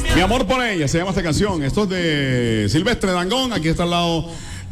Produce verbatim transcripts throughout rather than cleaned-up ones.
Mi amor por ella, se llama esta canción. Esto es de Silvestre Dangond. Aquí está al lado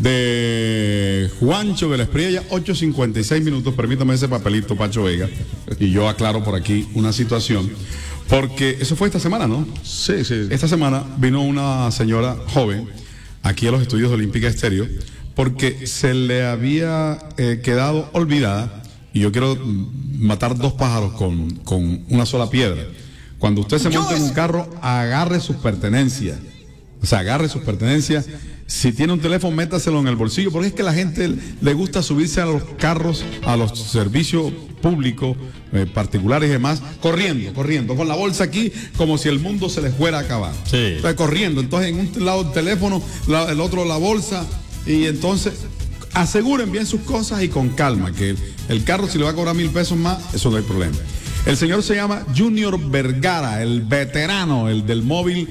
de Juancho de la Espriella. Ocho cincuenta y seis minutos. Permítame ese papelito, Pacho Vega. Y yo aclaro por aquí una situación. Porque eso fue esta semana, ¿no? Sí, sí. Esta semana vino una señora joven aquí a los estudios de Olímpica Estéreo porque se le había eh, quedado olvidada. Y yo quiero matar dos pájaros con, con una sola piedra. Cuando usted se monta en un carro, agarre sus pertenencias. O sea, agarre sus pertenencias. Si tiene un teléfono, métaselo en el bolsillo. Porque es que a la gente le gusta subirse a los carros, a los servicios públicos, eh, particulares y demás, corriendo, corriendo, con la bolsa aquí, como si el mundo se les fuera a acabar. Sí. Entonces, corriendo. Entonces, en un lado el teléfono, la, el otro la bolsa. Y entonces, aseguren bien sus cosas y con calma, que el, el carro, si le va a cobrar mil pesos más, eso no hay problema. El señor se llama Junior Vergara, el veterano, el del móvil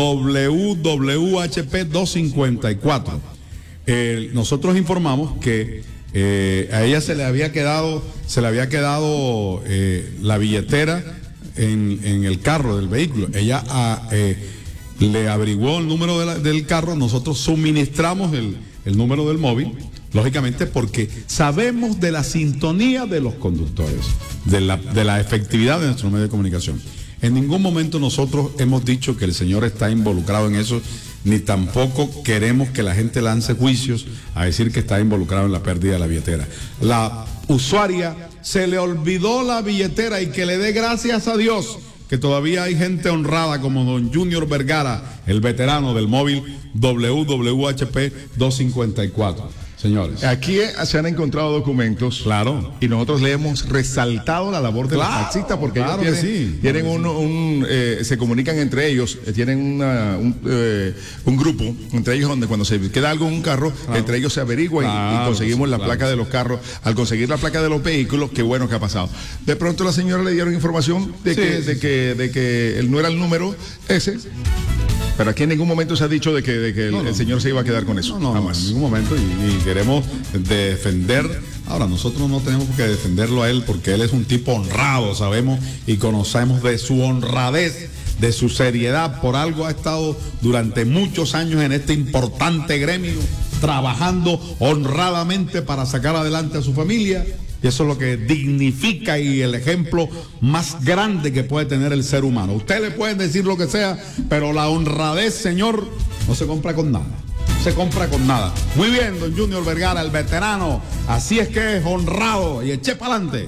W W H P doscientos cincuenta y cuatro. Eh, nosotros informamos que eh, a ella se le había quedado, se le había quedado eh, la billetera en, en el carro del vehículo. Ella a, eh, le averiguó el número de la, del carro, nosotros suministramos el, el número del móvil. Lógicamente porque sabemos de la sintonía de los conductores, de la, de la efectividad de nuestro medio de comunicación. En ningún momento nosotros hemos dicho que el señor está involucrado en eso, ni tampoco queremos que la gente lance juicios a decir que está involucrado en la pérdida de la billetera. La usuaria se le olvidó la billetera y que le dé gracias a Dios que todavía hay gente honrada como don Junior Vergara, el veterano del móvil W W H P doscientos cincuenta y cuatro. Señores, aquí se han encontrado documentos. Claro. Y nosotros le hemos resaltado la labor de claro, los taxistas porque claro ellos tienen, que sí, tienen claro un, que un eh, se comunican entre ellos, eh, tienen una, un, eh, un grupo entre ellos donde cuando se queda algo en un carro, claro, entre ellos se averigua claro, y, y conseguimos sí, la claro, placa sí. de los carros. Al conseguir la placa de los vehículos, qué bueno que ha pasado. De pronto la señora le dieron información de, sí, que, sí, de, sí. que, de que él no era el número ese. Pero aquí en ningún momento se ha dicho de que, de que el, no, no, el señor se iba a quedar con eso. No, no, no en ningún momento. Y, y queremos defender. Ahora, nosotros no tenemos que defenderlo a él porque él es un tipo honrado, sabemos, y conocemos de su honradez, de su seriedad. Por algo ha estado durante muchos años en este importante gremio, trabajando honradamente para sacar adelante a su familia. Y eso es lo que dignifica y el ejemplo más grande que puede tener el ser humano. Usted le puede decir lo que sea, pero la honradez, señor, no se compra con nada. No se compra con nada. Muy bien, don Junior Vergara, el veterano. Así es que es honrado y eché para adelante.